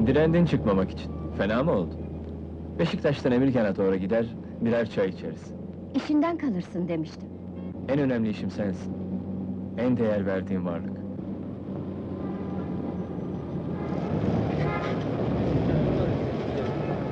Direndin çıkmamak için. Fena mı oldu? Beşiktaş'tan Emirgan'a doğru gider, birer çay içeriz. İşinden kalırsın demiştim. En önemli işim sensin. En değer verdiğim varlık.